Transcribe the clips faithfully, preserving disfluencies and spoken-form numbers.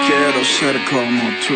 quiero ser como tú.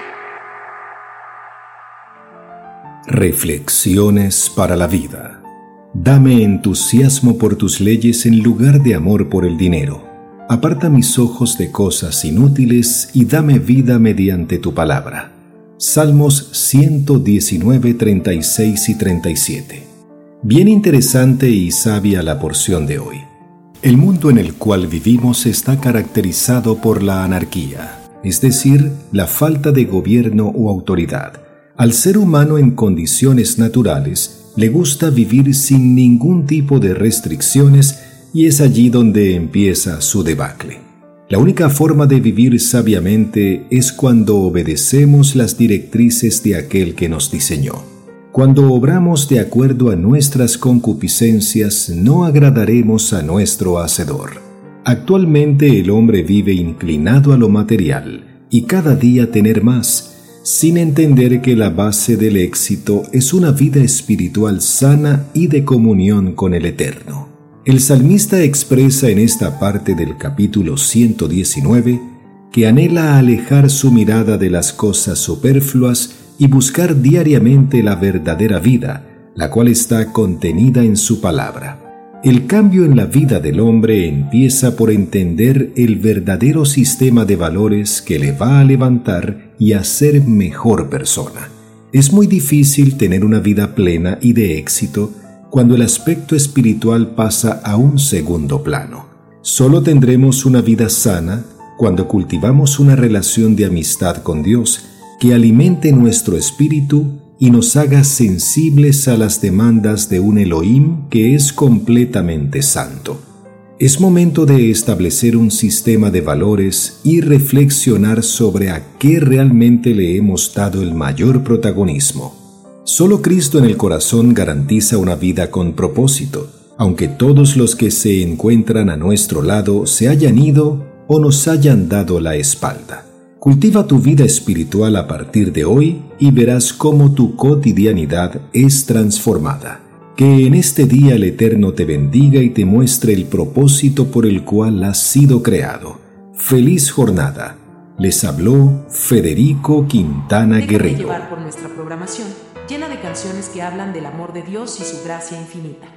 Reflexiones para la vida. Dame entusiasmo por tus leyes en lugar de amor por el dinero. Aparta mis ojos de cosas inútiles y dame vida mediante tu palabra. Salmos ciento diecinueve, treinta y seis y treinta y siete. Bien interesante y sabia la porción de hoy. El mundo en el cual vivimos está caracterizado por la anarquía, es decir, la falta de gobierno o autoridad. Al ser humano en condiciones naturales, le gusta vivir sin ningún tipo de restricciones y es allí donde empieza su debacle. La única forma de vivir sabiamente es cuando obedecemos las directrices de aquel que nos diseñó. Cuando obramos de acuerdo a nuestras concupiscencias, no agradaremos a nuestro Hacedor. Actualmente el hombre vive inclinado a lo material y cada día tener más, sin entender que la base del éxito es una vida espiritual sana y de comunión con el Eterno. El salmista expresa en esta parte del capítulo ciento diecinueve que anhela alejar su mirada de las cosas superfluas y buscar diariamente la verdadera vida, la cual está contenida en su palabra. El cambio en la vida del hombre empieza por entender el verdadero sistema de valores que le va a levantar y a ser mejor persona. Es muy difícil tener una vida plena y de éxito cuando el aspecto espiritual pasa a un segundo plano. Solo tendremos una vida sana cuando cultivamos una relación de amistad con Dios que alimente nuestro espíritu y nos haga sensibles a las demandas de un Elohim que es completamente santo. Es momento de establecer un sistema de valores y reflexionar sobre a qué realmente le hemos dado el mayor protagonismo. Solo Cristo en el corazón garantiza una vida con propósito, aunque todos los que se encuentran a nuestro lado se hayan ido o nos hayan dado la espalda. Cultiva tu vida espiritual a partir de hoy y verás cómo tu cotidianidad es transformada. Que en este día el Eterno te bendiga y te muestre el propósito por el cual has sido creado. ¡Feliz jornada! Les habló Federico Quintana Déjate Guerrero. llevar por nuestra programación, llena de canciones que hablan del amor de Dios y su gracia infinita.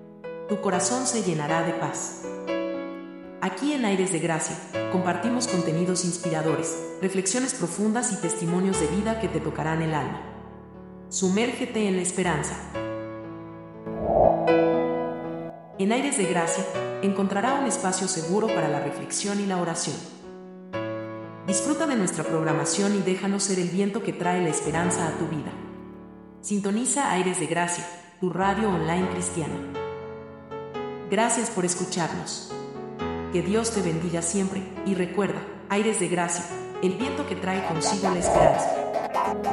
Tu corazón se llenará de paz. Aquí en Aires de Gracia, compartimos contenidos inspiradores, reflexiones profundas y testimonios de vida que te tocarán el alma. Sumérgete en la esperanza. En Aires de Gracia, encontrará un espacio seguro para la reflexión y la oración. Disfruta de nuestra programación y déjanos ser el viento que trae la esperanza a tu vida. Sintoniza Aires de Gracia, tu radio online cristiana. Gracias por escucharnos. Que Dios te bendiga siempre, y recuerda, Aires de Gracia, el viento que trae consigo la esperanza.